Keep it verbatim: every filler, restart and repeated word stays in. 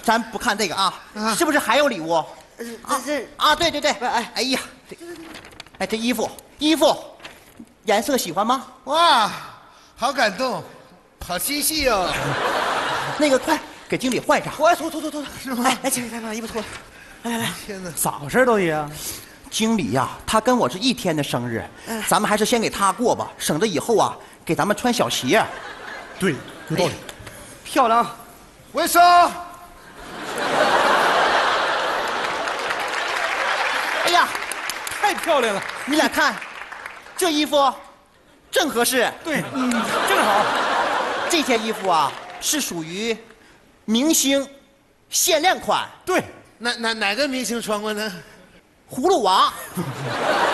咱不看这个啊， 啊是不是还有礼物？ 啊这这啊，对对对， 哎哎呀，这哎这衣服衣服，颜色喜欢吗？ 哇，好感动，好心细哦。 那个快给经理换上。 我脱脱脱脱，是吗？ 来来，经理来把衣服脱了。来来来， 天哪！ 咋回事都爷？ 经理呀、他跟我是一天的生日，咱们还是先给他过吧，省得以后啊给咱们穿小鞋。 对，有道理。 漂亮，卫生。 哎呀， 太漂亮了。 你俩看，这衣服正合适。 对，嗯，正好。 这件衣服啊是属于明星限量款， 对， 哪哪哪个明星穿过呢？ 葫芦娃。